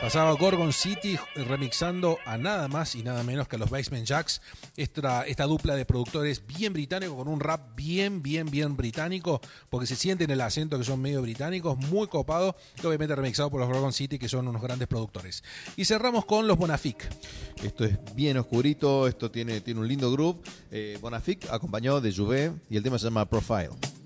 Pasaba Gorgon City remixando a nada más y nada menos que a los Basement Jaxx, esta dupla de productores bien británicos con un rap bien británico, porque se siente en el acento que son medio británicos, muy copados, y obviamente remixado por los Gorgon City, que son unos grandes productores. Y cerramos con los Bonafik. Esto es bien oscurito, esto tiene un lindo groove. Bonafik acompañado de Juve y el tema se llama Profile.